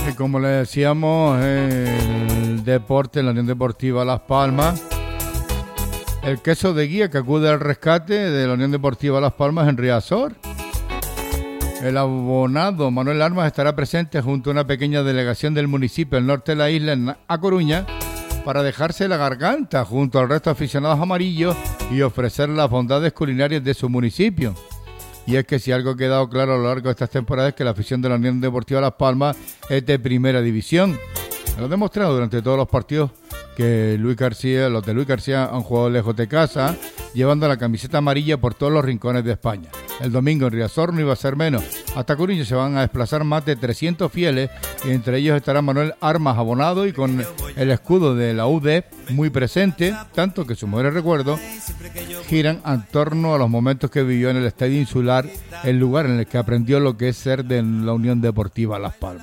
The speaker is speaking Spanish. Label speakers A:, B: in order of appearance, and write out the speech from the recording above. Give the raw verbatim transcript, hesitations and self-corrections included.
A: Y como le decíamos, el deporte en la Unión Deportiva Las Palmas, el queso de guía que acude al rescate de la Unión Deportiva Las Palmas en Riazor. El abonado Manuel Armas estará presente junto a una pequeña delegación del municipio del norte de la isla, en A Coruña, para dejarse la garganta junto al resto de aficionados amarillos y ofrecer las bondades culinarias de su municipio. Y es que si algo ha quedado claro a lo largo de estas temporadas es que la afición de la Unión Deportiva Las Palmas es de primera división. Lo ha demostrado durante todos los partidos que Luis García, los de Luis García han jugado lejos de casa, llevando la camiseta amarilla por todos los rincones de España. El domingo en Riazor no iba a ser menos. Hasta Coruña se van a desplazar más de trescientos fieles, y entre ellos estará Manuel Armas abonado y con el escudo de la U D muy presente, tanto que sus mejores recuerdos giran en torno a los momentos que vivió en el Estadio Insular, el lugar en el que aprendió lo que es ser de la Unión Deportiva Las Palmas.